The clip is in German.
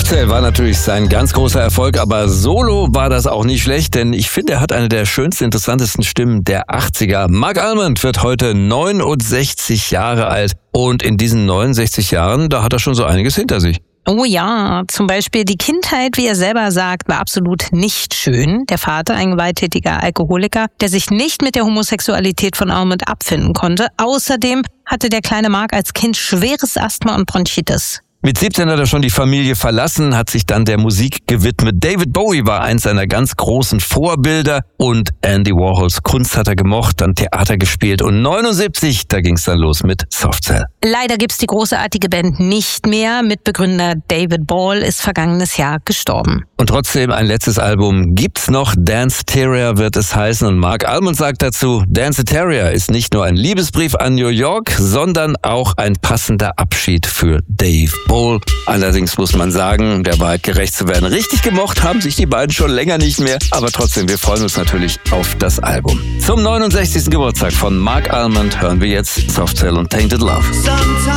Softcell war natürlich sein ganz großer Erfolg, aber solo war das auch nicht schlecht, denn ich finde, er hat eine der schönsten, interessantesten Stimmen der 80er. Marc Almond wird heute 69 Jahre alt und in diesen 69 Jahren, da hat er schon so einiges hinter sich. Oh ja, zum Beispiel die Kindheit, wie er selber sagt, war absolut nicht schön. Der Vater, ein gewalttätiger Alkoholiker, der sich nicht mit der Homosexualität von Almond abfinden konnte. Außerdem hatte der kleine Marc als Kind schweres Asthma und Bronchitis. Mit 17 hat er schon die Familie verlassen, hat sich dann der Musik gewidmet. David Bowie war eins seiner ganz großen Vorbilder und Andy Warhols Kunst hat er gemocht, dann Theater gespielt und 79, da ging's dann los mit Softcell. Leider gibt's die großartige Band nicht mehr. Mitbegründer David Ball ist vergangenes Jahr gestorben. Und trotzdem ein letztes Album gibt's noch, Danceteria wird es heißen und Marc Almond sagt dazu, Danceteria ist nicht nur ein Liebesbrief an New York, sondern auch ein passender Abschied für Dave Ball. Allerdings muss man sagen, der Wahrheit gerecht zu werden, richtig gemocht haben sich die beiden schon länger nicht mehr, aber trotzdem, wir freuen uns natürlich auf das Album. Zum 69. Geburtstag von Marc Almond hören wir jetzt Softcell und Tainted Love.